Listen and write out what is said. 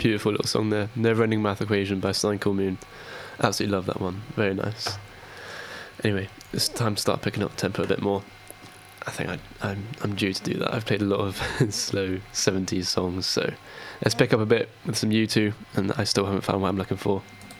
Beautiful little song there. Never Ending Math Equation by Sign Cool Moon. Absolutely love that one. Very nice. Anyway, it's time to start picking up tempo a bit more. I think I'm due to do that. I've played a lot of slow 70s songs, so let's pick up a bit with some U2, and I still haven't found what I'm looking for.